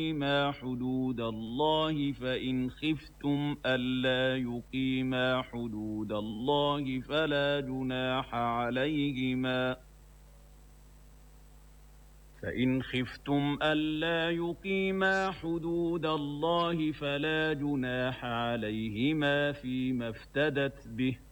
يقيما حدود الله فإن خفتم ألا يقيما حدود الله فلا جناح عليهما فيما افتدت به